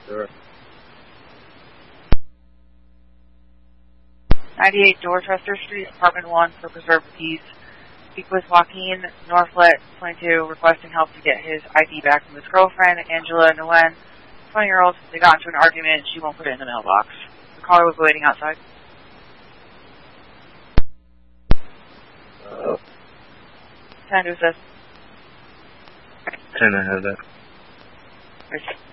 Sure. 98 Dorchester Street, Apartment 1, for preserved peace. Speak with Joaquin Norflet, 22, requesting help to get his ID back from his girlfriend, Angela Nguyen, 20-year-old. They got into an argument and she won't put it in the mailbox. The caller was waiting outside. Can I do this? Can I have that? Okay.